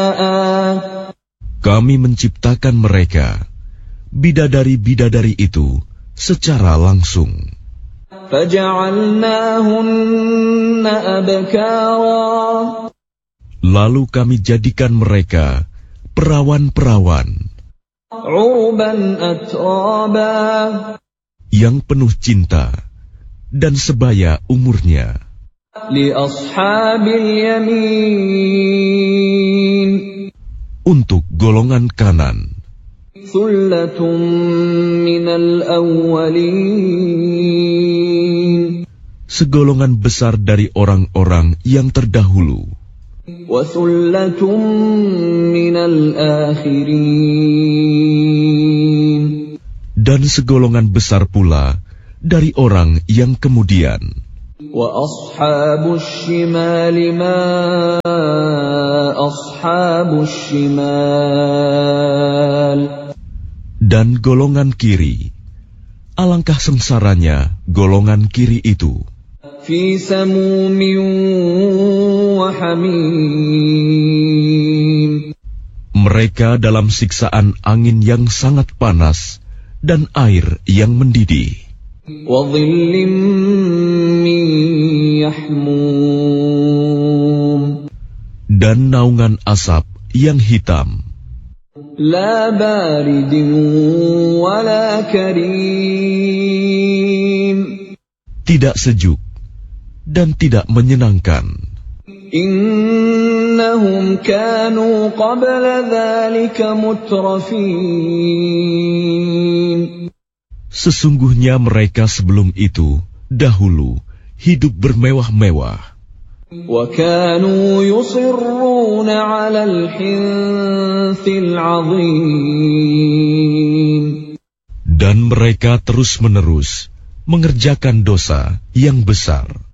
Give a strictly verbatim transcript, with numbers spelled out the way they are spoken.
Kami menciptakan mereka, bidadari-bidadari itu, secara langsung. Lalu kami jadikan mereka perawan-perawan yang penuh cinta dan sebaya umurnya. Untuk golongan kanan, segolongan besar dari orang-orang yang terdahulu, dan segolongan besar pula dari orang yang kemudian. Dan golongan kiri, alangkah sengsaranya golongan kiri itu. Mereka dalam siksaan angin yang sangat panas dan air yang mendidih. Dan naungan asap yang hitam. Tidak sejuk dan tidak menyenangkan. Innahum kanu qabla dzalika mutrafin. Sesungguhnya mereka sebelum itu dahulu hidup bermewah-mewah. Wa kanu yusirruna 'alal hinthil 'azim. Dan mereka terus-menerus mengerjakan dosa yang besar.